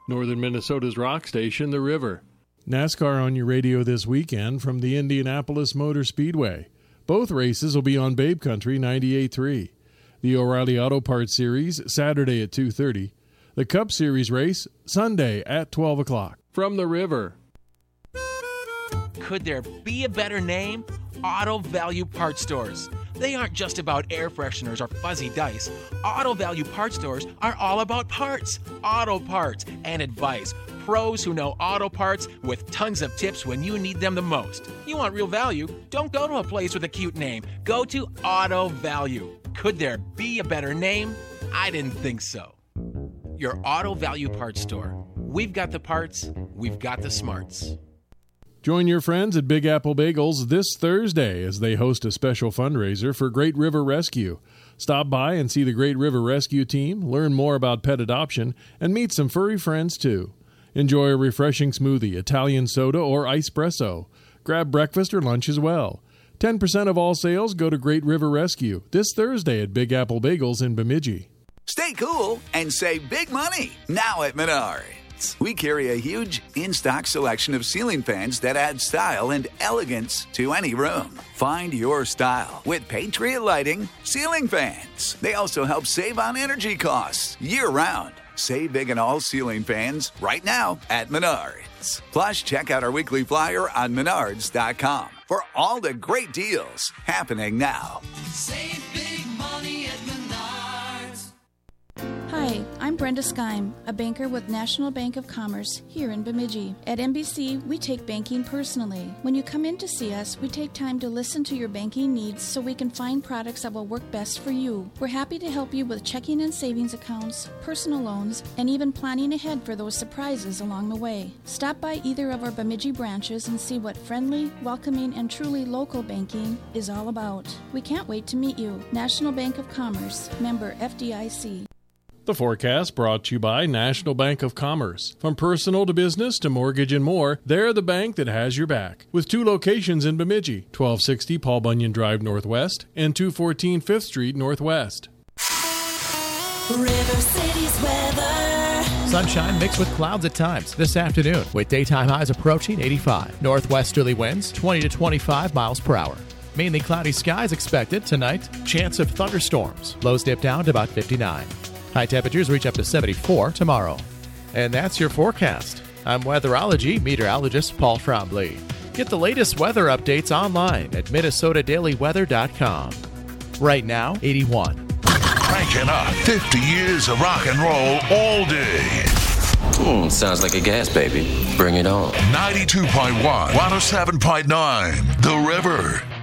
Northern Minnesota's rock station, The River. NASCAR on your radio this weekend from the Indianapolis Motor Speedway. Both races will be on Babe Country 98.3. The O'Reilly Auto Parts Series, Saturday at 2:30. The Cup Series race, Sunday at 12 o'clock. From The River. Could there be a better name? Auto Value Parts Stores. They aren't just about air fresheners or fuzzy dice. Auto Value Parts Stores are all about parts, auto parts, and advice. Pros who know auto parts with tons of tips when you need them the most. You want real value? Don't go to a place with a cute name. Go to Auto Value. Could there be a better name? I didn't think so. Your Auto Value Parts Store. We've got the parts, we've got the smarts. Join your friends at Big Apple Bagels this Thursday as they host a special fundraiser for Great River Rescue. Stop by and see the Great River Rescue team, learn more about pet adoption, and meet some furry friends too. Enjoy a refreshing smoothie, Italian soda, or icepresso. Grab breakfast or lunch as well. 10% of all sales go to Great River Rescue this Thursday at Big Apple Bagels in Bemidji. Stay cool and save big money now at Menards. We carry a huge in-stock selection of ceiling fans that add style and elegance to any room. Find your style with Patriot Lighting ceiling fans. They also help save on energy costs year-round. Save big on all ceiling fans right now at Menards. Plus, check out our weekly flyer on Menards.com for all the great deals happening now. Save big money at Menards. Hi, I'm Brenda Skeim, a banker with National Bank of Commerce here in Bemidji. At NBC, we take banking personally. When you come in to see us, we take time to listen to your banking needs so we can find products that will work best for you. We're happy to help you with checking and savings accounts, personal loans, and even planning ahead for those surprises along the way. Stop by either of our Bemidji branches and see what friendly, welcoming, and truly local banking is all about. We can't wait to meet you. National Bank of Commerce, member FDIC. The forecast brought to you by National Bank of Commerce. From personal to business to mortgage and more, they're the bank that has your back. With 2 locations in Bemidji, 1260 Paul Bunyan Drive Northwest and 214 5th Street Northwest. River City's weather. Sunshine mixed with clouds at times this afternoon with daytime highs approaching 85. Northwesterly winds 20 to 25 miles per hour. Mainly cloudy skies expected tonight. Chance of thunderstorms. Lows dip down to about 59. High temperatures reach up to 74 tomorrow. And that's your forecast. I'm weatherology meteorologist Paul Trombley. Get the latest weather updates online at MinnesotaDailyWeather.com. Right now, 81. Cranking up 50 years of rock and roll all day. Sounds like a gas baby. Bring it on. 92.1, 107.9, The River.